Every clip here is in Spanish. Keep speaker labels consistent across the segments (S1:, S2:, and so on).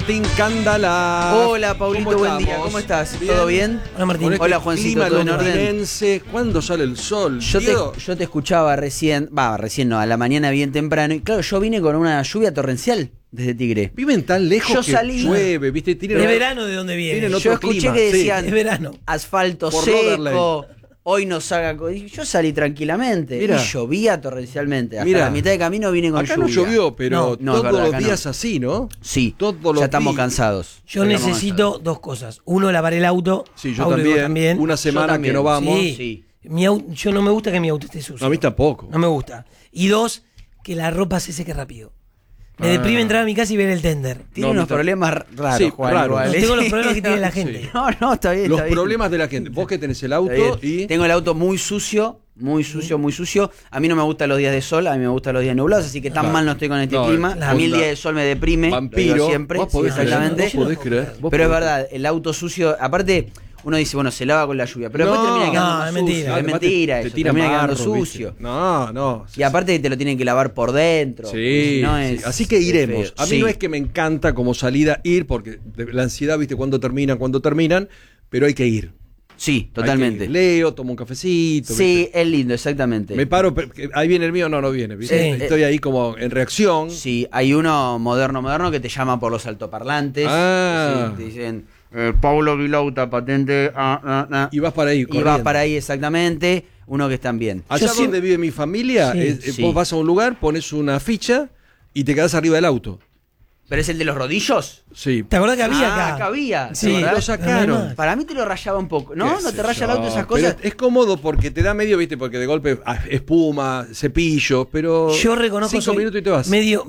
S1: Martín Candala.
S2: Hola, Paulito, buen día. ¿Cómo estás?
S1: ¿Bien?
S2: ¿Todo bien?
S3: Hola, Martín.
S1: Con este
S2: Hola, Juancito,
S1: clima
S2: ¿todo en orden?
S1: londinense, ¿cuándo sale el sol?
S2: Yo te escuchaba recién no, a la mañana bien temprano. Y claro, yo vine con una lluvia torrencial desde Tigre.
S1: Viven tan lejos
S2: Yo
S1: que
S2: salí-
S1: llueve, ¿viste?
S3: De verano de dónde viene.
S1: Tienen
S2: Yo
S1: otro
S2: escuché
S1: clima,
S2: que
S1: sí.
S2: decían
S3: Es verano.
S2: asfalto
S1: Por
S2: seco,
S1: Roderley.
S2: hoy no salga... Yo salí tranquilamente
S1: Mira.
S2: y llovía torrencialmente. Hasta
S1: Mira.
S2: la mitad de camino vine con
S1: Acá
S2: lluvia.
S1: no llovió, pero
S2: No, es
S1: todos
S2: verdad,
S1: los
S2: acá no.
S1: días así, ¿no?
S2: Sí,
S1: Todos los
S2: ya estamos
S1: días.
S2: cansados.
S3: Yo
S2: Estamos
S3: necesito
S2: cansados.
S3: dos cosas. Uno, lavar el auto.
S1: Sí, yo
S3: Paulo, y vos
S1: también. Una semana
S2: Yo también.
S1: que no vamos.
S3: Sí.
S2: Sí.
S3: Yo no me gusta que mi auto esté sucio.
S1: No, a mí tampoco.
S3: No me gusta. Y dos, que la ropa se seque rápido. Me deprime entrar a mi casa y ver el tender.
S2: Tiene
S1: No,
S2: unos
S1: está-
S2: problemas raros,
S1: Sí,
S2: Juan.
S1: raro.
S2: igual,
S3: No
S2: ¿eh?
S3: tengo los problemas que tiene la gente.
S2: No, está bien.
S1: Los
S2: está bien.
S1: problemas de la gente. Vos que tenés el
S2: Está bien.
S1: auto y...
S2: Tengo el auto muy sucio, muy sucio, muy sucio. A mí no me gustan los días de sol, a mí me gustan los días nublados, así que tan
S1: Claro.
S2: mal no estoy con este
S1: No,
S2: clima.
S3: la
S2: A mí el
S1: onda.
S2: día de sol me deprime, lo
S1: Vampiro.
S2: digo siempre.
S1: Vos podés
S2: sí,
S1: creer.
S2: exactamente.
S1: Vos podés creer. Vos
S2: Pero es
S1: podés.
S2: verdad, el auto sucio, aparte, uno dice, bueno, se lava con la lluvia, pero
S1: No,
S2: después termina quedando
S3: no,
S2: más
S3: es
S2: sucio.
S3: mentira.
S2: Es
S1: Además
S2: mentira
S1: te
S2: eso,
S1: tira
S2: termina quedando
S1: barro, ¿viste?
S2: sucio.
S1: No.
S2: Y aparte te lo tienen que lavar por dentro.
S1: Sí,
S2: si no
S1: sí.
S2: es-
S1: Así que
S2: es
S1: iremos.
S2: feo.
S1: A mí
S2: Sí.
S1: no es que me encanta como salida ir, porque la ansiedad, viste, cuándo terminan, pero hay que ir.
S2: Sí,
S1: Hay que
S2: totalmente.
S1: ir. Leo, tomo un cafecito.
S2: Sí,
S1: ¿viste?
S2: es lindo, exactamente.
S1: Me paro, ahí viene el mío, no viene, ¿viste?
S3: Sí.
S1: Estoy ahí como en reacción.
S2: Sí, hay uno moderno que te llama por los altoparlantes.
S1: Ah.
S2: Sí, te dicen, Paulo Vilauta, patente.
S1: Y vas para ahí,
S2: Y
S1: corriendo.
S2: va para ahí exactamente. Uno que están bien.
S1: Allá
S3: Yo
S1: donde vive mi familia,
S3: Sí.
S2: Sí.
S1: vos vas a un lugar, pones una ficha y te quedás arriba del auto.
S2: ¿Pero es el de los rodillos?
S1: Sí.
S3: ¿Te acordás que había acá?
S2: Acá había.
S3: Sí,
S2: ¿te acordás?
S1: lo sacaron.
S3: más.
S2: Para mí te lo rayaba un poco. ¿No?
S1: ¿Qué
S2: ¿No te
S1: sé
S2: raya el
S1: yo?
S2: auto esas
S1: Pero
S2: cosas?
S1: es cómodo porque te da medio, viste, porque de golpe espuma, cepillo, pero
S3: Yo reconozco
S1: 5
S3: soy
S1: minutos y te vas.
S3: medio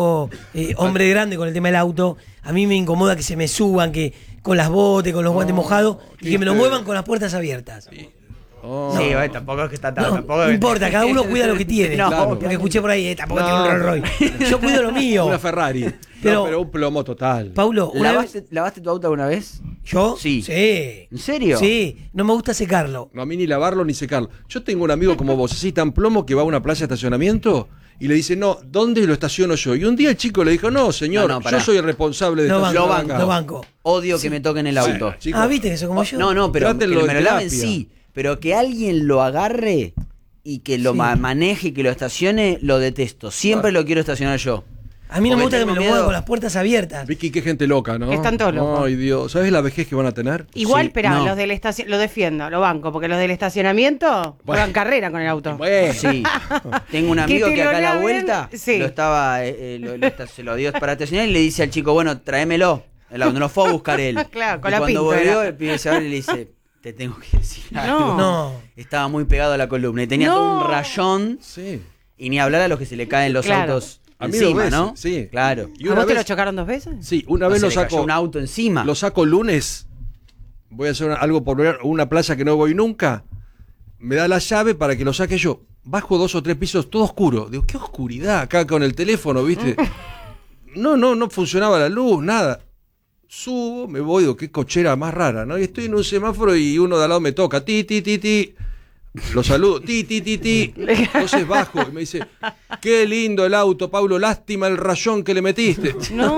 S3: hombre grande con el tema del auto. A mí me incomoda que se me suban, que con las botas, con los guantes mojados y que me lo
S1: ¿viste?
S3: muevan con las puertas abiertas.
S1: Oh.
S2: Sí, bueno, tampoco es que está
S3: No,
S2: tampoco
S3: no importa, cada uno cuida lo que tiene.
S2: No,
S1: Claro.
S3: Porque escuché por ahí, tampoco
S1: No.
S3: tiene un Rolls Royce. Yo cuido lo mío.
S1: Una Ferrari.
S3: Pero-
S1: Pero un plomo total.
S3: Paulo, una vez,
S2: ¿Lavaste tu auto alguna vez?
S3: ¿yo?
S2: Sí.
S3: Sí.
S2: ¿En serio?
S3: Sí, no me gusta secarlo.
S1: No, a mí ni lavarlo ni secarlo. Yo tengo un amigo como vos, así tan plomo, que va a una playa de estacionamiento y le dice, no, ¿dónde lo estaciono yo? Y un día el chico le dijo, no, señor,
S2: No, pará.
S1: yo soy el responsable de
S3: Lo
S1: estacionar
S3: banco,
S1: acá.
S3: lo banco.
S2: Odio que me toquen el auto.
S1: Bueno, chicos,
S3: Ah, viste que eso como yo.
S2: No, pero que
S1: Trátenlo
S2: me
S1: de
S2: lo laven
S1: terapia.
S2: sí, pero que alguien lo agarre y que lo
S3: Sí.
S2: maneje y que lo estacione, lo detesto. Siempre lo quiero estacionar yo.
S3: A mí no me
S2: Porque
S3: gusta que me
S2: tengo
S3: lo
S2: miedo.
S3: muevan con las puertas abiertas.
S1: Vicky, qué gente loca, ¿no?
S4: Están todos locos.
S1: Ay, Dios. ¿Sabes la vejez que van a tener?
S4: Igual,
S2: Sí,
S4: espera,
S2: no.
S4: los del lo defiendo, lo banco, porque los del estacionamiento
S1: Bueno.
S4: juegan carrera con el auto.
S1: Bueno.
S2: Sí. Tengo un amigo
S4: te
S2: que
S4: lo
S2: acá a la
S4: laven,
S2: vuelta
S4: sí.
S2: lo estaba, se lo dio para estacionar y le dice al chico, bueno, tráemelo. El auto no lo fue a buscar él.
S4: Claro, con
S2: Y
S4: la
S2: cuando
S4: pinta
S2: volvió,
S4: era.
S2: el pibe se abre y le dice, te tengo que decir algo.
S4: No.
S3: No.
S2: Estaba muy pegado a la columna y tenía
S4: No.
S2: todo un rayón
S1: Sí.
S2: y ni hablar a los que se le caen los
S4: Claro.
S2: autos
S1: A mí
S2: encima,
S1: 2 veces,
S2: ¿no?
S1: sí.
S2: Claro.
S1: Y
S4: ¿A
S1: una
S4: vos te lo
S1: vez,
S4: chocaron 2 veces?
S1: sí, una vez
S2: Se
S1: lo
S2: le cayó
S1: saco.
S2: un auto encima.
S1: Lo saco lunes. Voy a hacer algo por ver, una playa que no voy nunca. Me da la llave para que lo saque yo. Bajo 2 o 3 pisos, todo oscuro. Digo, qué oscuridad acá con el teléfono, ¿viste? No funcionaba la luz, nada. Subo, me voy, digo, qué cochera más rara, ¿no? Y estoy en un semáforo y uno de al lado me toca, ti. Lo saludo, ti. Entonces bajo y me dice, qué lindo el auto, Paulo, lástima el rayón que le metiste.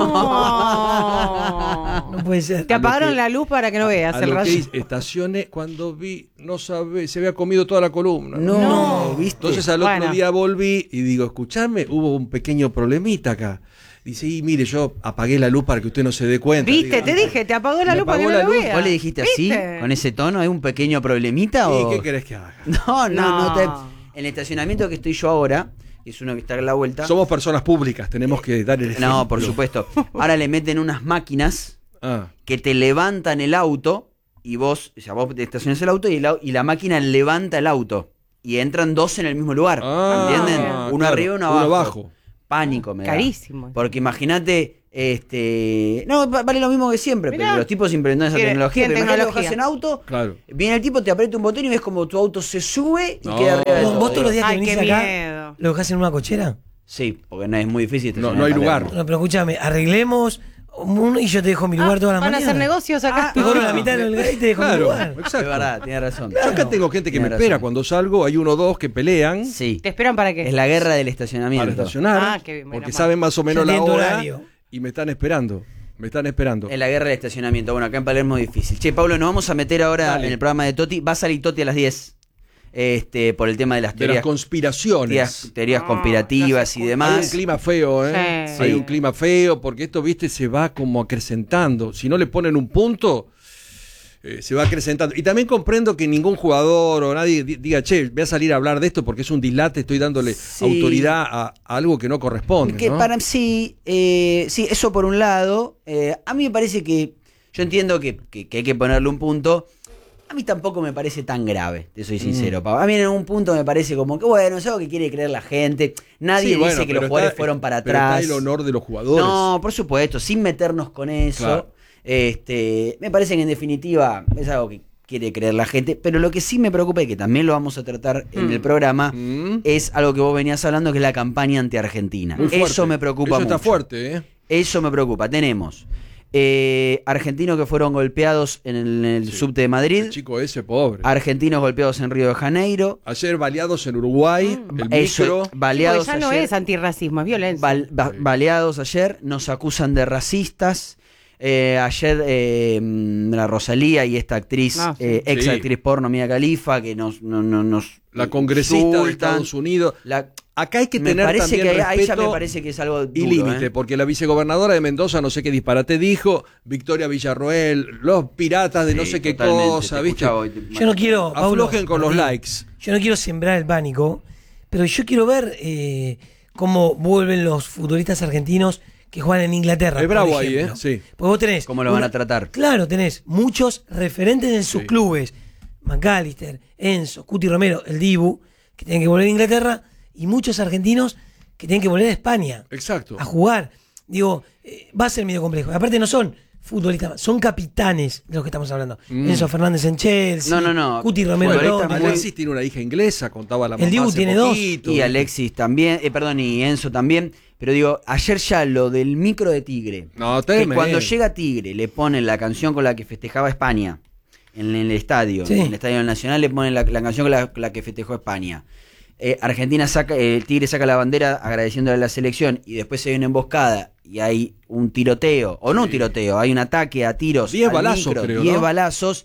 S4: No.
S3: No puede ser.
S4: Te apagaron
S1: que-
S4: la luz para que no veas
S1: A
S4: el
S1: lo que
S4: rayo.
S1: hice, estacioné cuando vi, no sabe, se había comido toda la columna.
S2: No, ¿viste?
S1: Entonces al otro
S4: Bueno.
S1: día volví y digo, escuchame, hubo un pequeño problemita acá. Dice, y mire, yo apagué la luz para que usted no se dé cuenta.
S4: Viste,
S1: Digo,
S4: te dije, te apagó la
S1: Me
S4: luz para que
S1: apagó
S4: no
S1: la
S4: lo
S1: luz.
S4: veas.
S2: ¿Vos le dijiste así,
S4: ¿Viste?
S2: con ese tono? ¿Es un pequeño problemita
S1: ¿Y
S2: o...?
S1: qué querés que haga?
S2: No.
S4: No.
S2: En el estacionamiento que estoy yo ahora, que es uno que está a la vuelta...
S1: Somos personas públicas, tenemos que dar el ejemplo.
S2: No, por supuesto. Ahora le meten unas máquinas
S1: Ah,
S2: que te levantan el auto y vos te estacionas el auto y la máquina levanta el auto. Y entran dos en el mismo lugar. ¿Entienden? Uno
S1: claro,
S2: arriba y uno abajo. Pánico me da.
S4: Carísimo.
S2: Porque imagínate, no, vale lo mismo que siempre,
S4: Mirá.
S2: pero los tipos implementan esa
S4: Tiene-
S2: tecnología.
S4: tiene
S2: Pero imagínate que
S4: tecnología.
S2: bajas en auto,
S1: Claro.
S2: viene el tipo, te aprieta un botón y ves como tu auto se sube y
S1: No.
S2: queda arriba de todo.
S3: ¿Vos todos los días que
S4: Ay,
S3: venís
S4: qué
S3: acá
S4: miedo.
S3: lo dejás en una cochera?
S2: Sí, porque no es muy difícil.
S1: No
S2: estacionar
S1: hay
S2: en
S1: lugar.
S2: Palermo.
S3: No, pero escúchame, arreglemos uno y yo te dejo mi lugar toda la
S4: ¿Van a
S3: mañana.
S4: hacer negocios acá?
S3: Te cobro la mitad del lugar y te dejo mi
S1: Claro,
S3: lugar.
S1: exacto.
S2: Es verdad, tienes razón.
S1: Yo acá tengo gente que me
S2: Tiene
S1: espera
S2: razón.
S1: cuando salgo, hay uno o dos que pelean
S2: Sí.
S4: ¿Te esperan para qué?
S2: Es la guerra del
S1: para
S2: estacionamiento.
S1: estacionar,
S4: Ah, qué bien,
S1: porque
S4: menos
S1: saben más o menos
S3: Ya
S1: la
S3: tienen tu
S1: hora
S3: horario.
S1: y me están esperando. Me están esperando.
S2: En la guerra del estacionamiento. Bueno, acá en Palermo es difícil. Che, Pablo, nos vamos a meter ahora
S1: Dale.
S2: en el programa de Totti. Va a salir Totti a las 10. Por el tema de las
S1: De
S2: teorías,
S1: las conspiraciones.
S2: teorías conspirativas y
S1: Hay un
S2: demás.
S1: clima feo, ¿eh?
S4: Sí.
S1: Hay un clima feo porque esto, viste, se va como acrecentando. Si no le ponen un punto, se va acrecentando. Y también comprendo que ningún jugador o nadie diga, che, voy a salir a hablar de esto porque es un dislate, estoy dándole
S2: Sí.
S1: autoridad a algo que no corresponde.
S2: Que
S1: ¿no?
S2: sí, eso por un lado. A mí me parece que, yo entiendo que hay que ponerle un punto. A mí tampoco me parece tan grave, te soy sincero, Pablo. A mí en algún punto me parece como que, bueno, es algo que quiere creer la gente. Nadie
S1: Sí, bueno,
S2: dice que
S1: pero
S2: los jugadores
S1: está-
S2: fueron para
S1: pero
S2: atrás.
S1: está el honor de los jugadores.
S2: No, por supuesto, sin meternos con eso.
S1: Claro.
S2: Me parece que en definitiva es algo que quiere creer la gente. Pero lo que sí me preocupa, y que también lo vamos a tratar en el programa, es algo que vos venías hablando, que es la campaña anti-Argentina.
S1: Muy fuerte.
S2: Eso me preocupa
S1: Eso
S2: mucho.
S1: está fuerte, ¿eh?
S2: Eso me preocupa. Tenemos argentinos que fueron golpeados en el subte de Madrid,
S1: El chico ese, pobre.
S2: argentinos golpeados en Río de Janeiro,
S1: Ayer baleados en Uruguay, el
S2: eso,
S1: micro.
S2: baleados
S4: Porque ya no
S2: ayer,
S4: es antirracismo, es violencia.
S2: baleados ayer, nos acusan de racistas. Ayer la Rosalía y esta actriz,
S4: Ah, sí.
S2: ex
S1: Sí.
S2: actriz porno Mía Khalifa, que nos
S1: La congresista de
S2: insultan.
S1: Estados Unidos. Acá hay que
S2: Me
S1: tener
S2: parece
S1: también
S2: que ahí ya me
S1: respeto
S2: parece que es algo
S1: y
S2: duro,
S1: límite, porque la vicegobernadora de Mendoza no sé qué disparate dijo, Victoria Villarroel, los piratas de no
S2: Sí,
S1: sé qué
S2: totalmente,
S1: cosa,
S2: te
S1: ¿viste?
S2: escuchaba hoy.
S3: Yo no quiero, Paulo,
S1: Aflojen con los
S3: Martín,
S1: likes.
S3: Yo no quiero sembrar el pánico, pero yo quiero ver cómo vuelven los futbolistas argentinos que juegan en Inglaterra.
S1: Es
S3: por
S1: bravo ahí,
S3: ejemplo.
S1: Sí.
S3: Porque vos tenés.
S2: ¿Cómo lo van a tratar?
S3: Claro, tenés muchos referentes en sus
S1: Sí.
S3: clubes. McAllister, Enzo, Cuti Romero, el Dibu, que tienen que volver a Inglaterra, y muchos argentinos que tienen que volver a España
S1: Exacto.
S3: a jugar. Digo, va a ser medio complejo. Aparte no son futbolistas, son capitanes de los que estamos hablando. Enzo Fernández en Chelsea,
S2: No.
S3: Cuti Romero en
S2: Futbolista
S3: Londres.
S1: Alexis tiene una hija inglesa, contaba la
S3: El
S1: mamá
S3: Dibu
S1: hace
S3: tiene dos.
S1: poquito.
S2: Y Alexis también, y Enzo también. Pero digo, ayer ya lo del micro de Tigre.
S1: No,
S2: Que
S1: tremendo.
S2: cuando llega Tigre le ponen la canción con la que festejaba España en el estadio.
S3: Sí.
S2: En el Estadio Nacional le ponen la canción con la que festejó España. Argentina saca, el Tigre saca la bandera agradeciéndole a la selección y después se ve una emboscada y hay un tiroteo, o no un tiroteo, hay un ataque a tiros.
S1: 10
S2: al
S1: balazos,
S2: micro,
S1: creo,
S2: 10
S1: ¿no?
S2: balazos.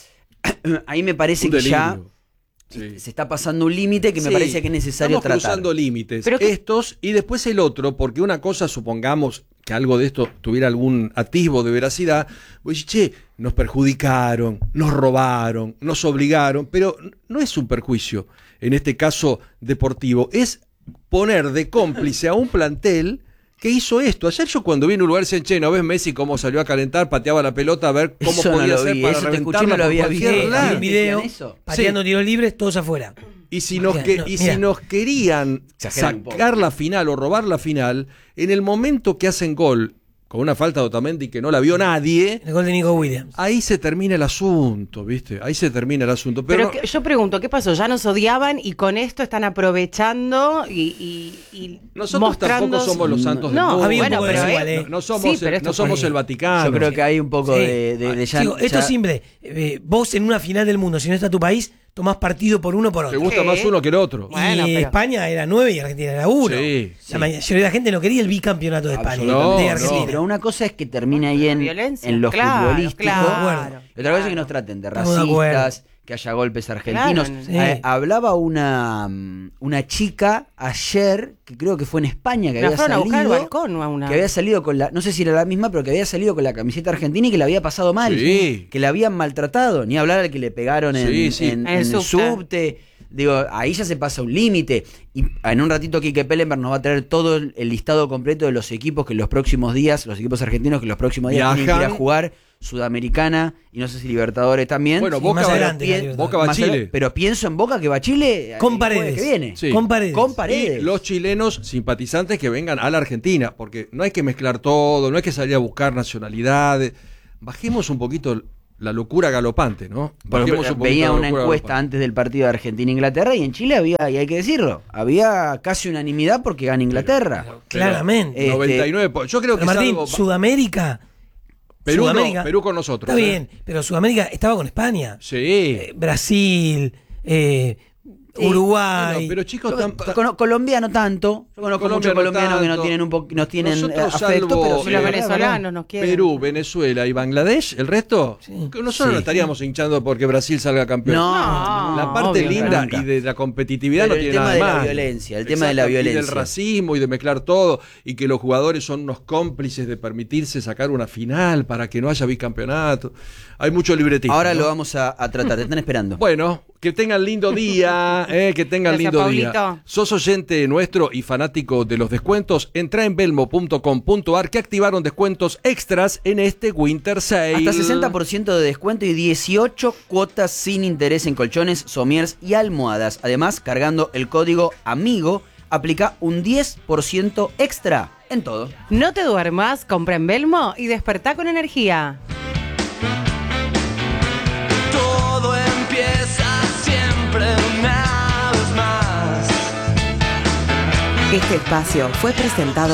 S2: Ahí me parece
S1: Un
S2: que ya
S1: delirio. Sí.
S2: se está pasando un límite que me
S1: Sí,
S2: parece que es necesario
S1: estamos
S2: tratar.
S1: cruzando límites.
S4: Pero que-
S1: Estos y después el otro, porque una cosa, supongamos que algo de esto tuviera algún atisbo de veracidad, vos decís, che, nos perjudicaron, nos robaron, nos obligaron, pero no es un perjuicio, en este caso deportivo, es poner de cómplice a un plantel que hizo esto. Ayer yo cuando vi en Uruguay decía, che, ¿no ves Messi cómo salió a calentar, pateaba la pelota a ver cómo
S2: Eso no
S1: podía
S2: lo
S1: ser
S2: vi,
S1: para
S2: eso te escuché,
S1: reventarla
S2: no lo
S1: por
S2: había
S1: cualquier
S2: visto.
S1: lado?
S3: Hay un video
S2: ¿Decían eso?
S3: pateando tiros libres, todos afuera.
S1: Y si nos,
S3: Mira,
S1: si nos querían
S2: Exageran un poco.
S1: sacar la final o robar la final, en el momento que hacen gol, con una falta de Otamendi que no la vio nadie,
S3: El gol de Nico Williams.
S1: ahí se termina el asunto, ¿viste? Ahí se termina el asunto. Pero,
S4: Pero yo pregunto, ¿qué pasó? ¿Ya nos odiaban y con esto están aprovechando y
S1: nosotros
S4: mostrando...
S1: tampoco somos los santos
S4: No,
S1: del mundo.
S3: había un
S4: bueno,
S3: poco de
S4: pero
S3: eso igual,
S1: no, no somos,
S4: sí, pero
S1: el,
S4: esto
S1: no somos
S3: fue-
S1: el Vaticano.
S2: Yo creo que hay un poco
S3: Sí.
S2: de ya,
S3: Digo, esto
S2: ya-
S3: es simple. Vos en una final del mundo, si no está tu país, tomás partido por uno o por
S1: Te
S3: otro.
S1: gusta
S4: Sí.
S1: más uno que el otro.
S4: Bueno,
S3: y
S4: pero-
S3: España era 9 y Argentina era 1.
S1: Sí,
S3: La mayoría de la gente no quería el bicampeonato de España.
S2: Absolutamente.
S3: de
S1: No,
S3: Argentina.
S2: Pero una cosa es que termine ahí en
S4: Violencia.
S2: lo
S4: Claro,
S2: futbolístico.
S4: claro.
S2: Y otra cosa es que nos traten de
S3: Estamos de acuerdo.
S2: racistas, que haya golpes argentinos.
S4: Claro,
S3: sí.
S2: Hablaba una chica ayer, que creo que fue en España, que
S4: La
S2: había
S4: fueron a buscar al
S2: salido,
S4: balcón a una...
S2: que había salido con la, no sé si era la misma, pero que había salido con la camiseta argentina y que la había pasado mal,
S1: Sí.
S2: que la habían maltratado, ni hablar al que le pegaron en,
S1: Sí.
S2: en
S4: En el
S2: el
S4: subte.
S2: subte. Digo, ahí ya se pasa un límite. Y en un ratito Quique Pellenberg nos va a traer todo el listado completo de los equipos que en los próximos días, los equipos argentinos que en los próximos días tienen que ir a
S1: Viajan.
S2: jugar, Sudamericana y no sé si Libertadores también.
S1: Bueno,
S3: Sí,
S1: Boca
S3: más
S1: va,
S3: adelante,
S2: bien,
S3: la Libertadores.
S1: Boca va a
S2: Más
S1: Chile.
S2: adelante, pero pienso en Boca que va a Chile
S3: Con
S2: el jueves
S3: Paredes.
S2: que viene.
S1: Sí.
S3: Con Paredes.
S2: Con Paredes.
S1: Y los chilenos simpatizantes que vengan a la Argentina, porque no hay que mezclar todo, no hay que salir a buscar nacionalidades. Bajemos un poquito la locura galopante, ¿no?
S2: Por ejemplo,
S1: Bajemos un poquito
S2: veía
S1: la
S2: una
S1: locura
S2: encuesta
S1: galopante.
S2: antes del partido de Argentina-Inglaterra y en Chile había, y hay que decirlo, había casi unanimidad porque gana Inglaterra.
S3: Claramente.
S1: 99. Yo creo que
S3: Pero
S1: es
S3: Martín,
S1: algo.
S3: Sudamérica.
S1: Perú, no,
S3: Sudamérica-
S1: Perú con nosotros.
S3: Está bien, pero Sudamérica estaba con España.
S1: Sí.
S3: Brasil, Uruguay.
S1: Bueno, pero chicos,
S2: Colombiano tanto. Yo conozco muchos colombianos que no tienen nos tienen
S1: Nosotros,
S2: afecto,
S1: salvo,
S2: pero
S4: Y
S2: sí,
S4: los
S2: la verdad,
S4: venezolanos nos quieren.
S1: Perú, Venezuela y Bangladesh, el resto,
S3: Sí.
S1: que nosotros
S2: Sí.
S1: no estaríamos hinchando porque Brasil salga campeón.
S2: No,
S1: La parte
S4: obvio que
S1: linda
S2: nunca.
S1: y de la competitividad
S2: Pero
S1: no
S2: el
S1: tiene
S2: tema
S1: nada
S2: de
S1: de
S2: la
S1: mal.
S2: violencia, el tema de la
S1: Exacto, y
S2: violencia.
S1: del racismo y de mezclar todo y que los jugadores son unos cómplices de permitirse sacar una final para que no haya bicampeonato. Hay mucho libretismo.
S2: ahora
S1: ¿no?
S2: lo vamos a tratar, te están esperando.
S1: Bueno, que tengan lindo día, que tengan
S4: Gracias,
S1: lindo día.
S4: Pablito.
S1: Sos oyente nuestro y fanático de los descuentos, entra en belmo.com.ar que activaron descuentos extras en este Winter Sale.
S2: Hasta 60% de descuento y 18 cuotas sin interés en colchones, somiers y almohadas. Además, cargando el código AMIGO, aplica un 10% extra en todo.
S4: No te duermas, compra en Belmo y despertá con energía.
S5: Todo empieza siempre una vez más.
S6: Este espacio fue presentado